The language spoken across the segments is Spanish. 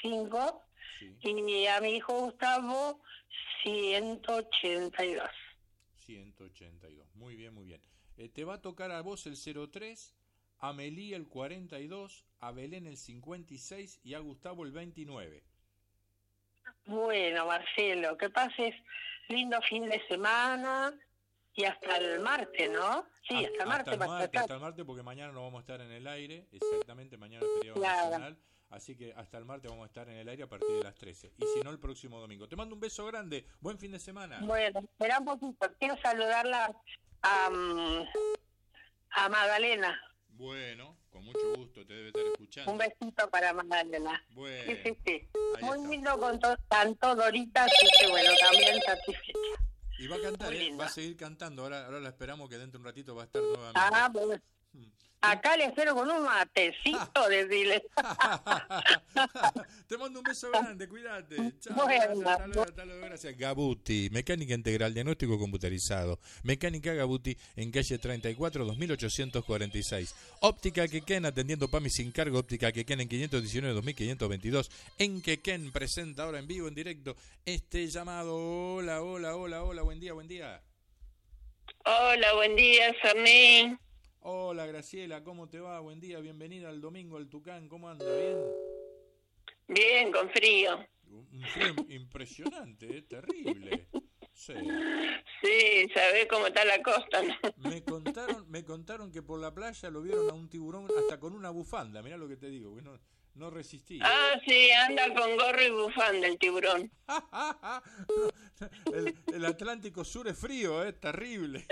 95 Sí, y a mi hijo Gustavo 182. 182. Muy bien, muy bien. Te va a tocar a vos el 03, a Melí el 42, a Belén el 56 y a Gustavo el 29. Bueno, Marcelo, que pases lindo fin de semana y hasta el martes, ¿no? Sí, hasta el martes vas a estar. Hasta el martes, porque mañana no vamos a estar en el aire, exactamente, mañana es feriado Claro. nacional, así que hasta el martes vamos a estar en el aire a partir de las 13, y si no, el próximo domingo. Te mando un beso grande, buen fin de semana. Bueno, espera un poquito, quiero saludarla a, a Magdalena. Bueno, con mucho gusto, te debe estar escuchando. Un besito para Magdalena. Bueno, Sí. ahí Muy está. lindo con tanto Dorita, así que bueno, también satisfecha. Y va a cantar, Muy lindo. va a seguir cantando, ahora la esperamos que dentro de un ratito va a estar nuevamente. Ah, bueno. Acá le espero con un matecito de dile. Te mando un beso grande, cuídate. Chao, Bueno. hasta luego, gracias. Gabuti, mecánica integral, diagnóstico computarizado. Mecánica Gabuti en calle 34, 2846. Óptica Quequén, atendiendo PAMI sin cargo. Óptica Quequén en 519, 2522. En Quequén presenta ahora en vivo, en directo, este llamado. Hola, buen día. Hola, buen día, Fermín. Hola, Graciela, ¿cómo te va? Buen día, bienvenida al domingo al Tucán, ¿cómo anda? ¿Bien? Bien, con frío. Un frío impresionante, terrible. Sí. Sí, sabés cómo está la costa, ¿no? Me contaron que por la playa lo vieron a un tiburón hasta con una bufanda, mirá lo que te digo, que no resistí. Ah, sí, anda con gorro y bufanda el tiburón. El Atlántico Sur es frío, terrible.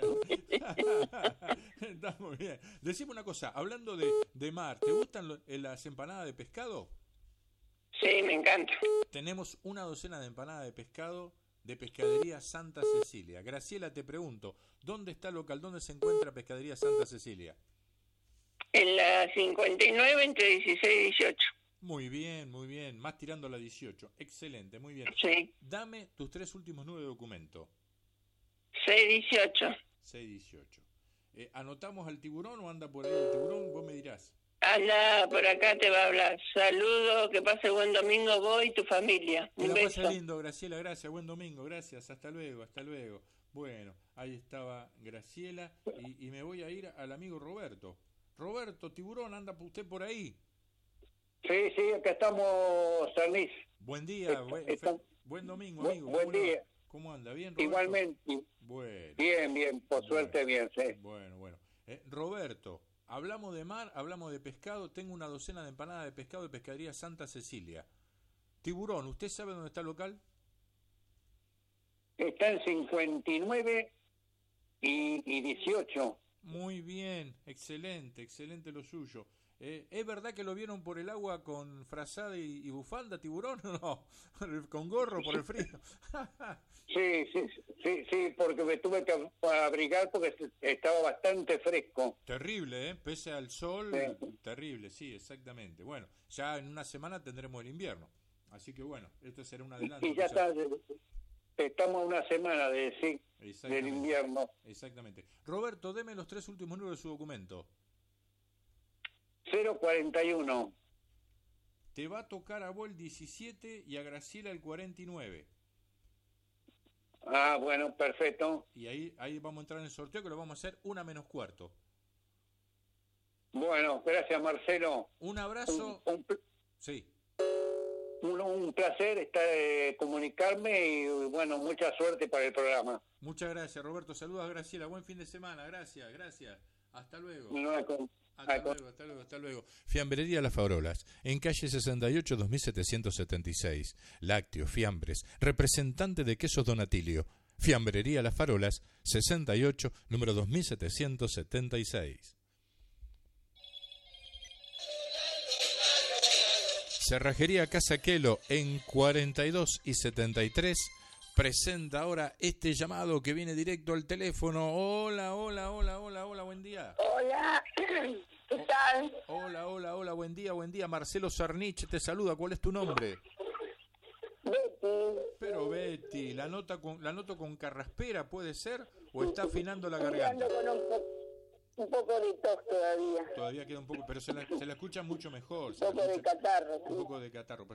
Está muy bien. Decime una cosa, hablando de mar, ¿te gustan las empanadas de pescado? Sí, me encanta. Tenemos una docena de empanadas de pescado de Pescadería Santa Cecilia. Graciela, te pregunto, ¿dónde está el local? ¿Dónde se encuentra Pescadería Santa Cecilia? En la 59 entre 16 y 18. Muy bien, más tirando a la 18. Excelente, muy bien. Sí. Dame tus 3 últimos números de documento. 618. 618. ¿Anotamos al tiburón o anda por ahí el tiburón? Vos me dirás. Anda, por acá te va a hablar. Saludos, que pase buen domingo vos y tu familia. Que Un la beso. pase lindo, Graciela, gracias. Buen domingo, gracias. Hasta luego. Bueno, ahí estaba Graciela y me voy a ir al amigo Roberto. Roberto, tiburón, ¿anda usted por ahí? Sí, acá estamos, Sarnis. Buen día, buen domingo, amigo. Buen día. ¿Cómo anda? ¿Bien, Roberto? Igualmente. Bueno. Bien, por suerte bien, sí. Bueno. Roberto, hablamos de mar, hablamos de pescado. Tengo una docena de empanadas de pescado de Pescadería Santa Cecilia. Tiburón, ¿usted sabe dónde está el local? Está en 59 y 18. Muy bien, excelente lo suyo. ¿Es verdad que lo vieron por el agua con frazada y bufanda, tiburón, o no? ¿Con gorro por el frío? Sí, porque me tuve que abrigar porque estaba bastante fresco. Terrible, pese al sol, Sí. terrible, sí, exactamente. Bueno, ya en una semana tendremos el invierno, así que bueno, esto será un adelanto. Y ya estamos a una semana del invierno. Exactamente. Roberto, deme los 3 últimos números de su documento. 041. Te va a tocar a vos el 17 y a Graciela el 49. Ah, bueno, perfecto. Y ahí vamos a entrar en el sorteo, que lo vamos a hacer 1:45. Bueno, gracias, Marcelo. Un abrazo. Sí. Un placer comunicarme y bueno, mucha suerte para el programa. Muchas gracias, Roberto. Saludos a Graciela. Buen fin de semana. Gracias. Hasta luego. Hasta luego. Fiambrería Las Farolas, en calle 68, 2776. Lácteos, fiambres, representante de quesos Donatilio. Fiambrería Las Farolas, 68, número 2776. Cerrajería Casa Quelo, en 42 y 73. Presenta ahora este llamado que viene directo al teléfono. Hola, buen día. Hola, ¿qué tal? Hola, buen día. Marcelo Sarnich te saluda. ¿Cuál es tu nombre? Betty. Pero Betty, ¿la noto con carraspera, puede ser? ¿O está afinando la garganta? Ando con un poco de tos todavía. Todavía queda un poco, pero se la escucha mucho mejor. Un poco de catarro. Un poco de catarro.